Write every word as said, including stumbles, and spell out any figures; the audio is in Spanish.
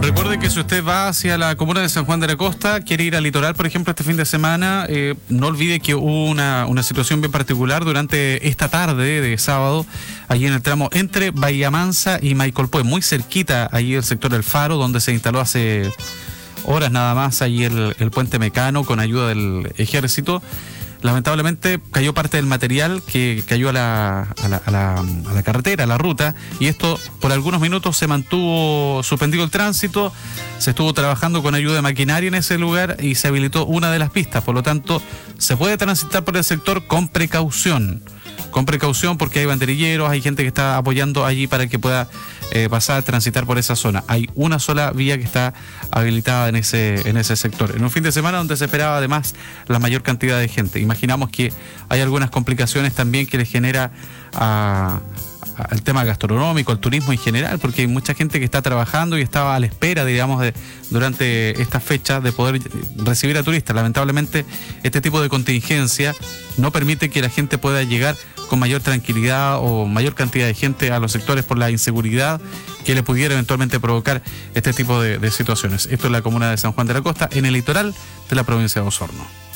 Recuerde que si usted va hacia la comuna de San Juan de la Costa, quiere ir al litoral, por ejemplo, este fin de semana, eh, no olvide que hubo una, una situación bien particular durante esta tarde de sábado, allí en el tramo entre Bahía Mansa y Maicolpue, muy cerquita, allí el sector del Faro, donde se instaló hace horas nada más, allí el, el puente Mecano con ayuda del ejército. Lamentablemente cayó parte del material que cayó a la, a, la, a, la, a la carretera, a la ruta, y esto por algunos minutos se mantuvo suspendido el tránsito, se estuvo trabajando con ayuda de maquinaria en ese lugar y se habilitó una de las pistas, por lo tanto se puede transitar por el sector con precaución, con precaución porque hay banderilleros, hay gente que está apoyando allí para que pueda eh, pasar, transitar por esa zona. Hay una sola vía que está habilitada en ese, en ese sector. En un fin de semana donde se esperaba además la mayor cantidad de gente. Imaginamos que hay algunas complicaciones también que le genera a... al tema gastronómico, al turismo en general, porque hay mucha gente que está trabajando y estaba a la espera, digamos, de, durante estas fechas de poder recibir a turistas. Lamentablemente, este tipo de contingencia no permite que la gente pueda llegar con mayor tranquilidad o mayor cantidad de gente a los sectores por la inseguridad que le pudiera eventualmente provocar este tipo de, de situaciones. Esto es la comuna de San Juan de la Costa, en el litoral de la provincia de Osorno.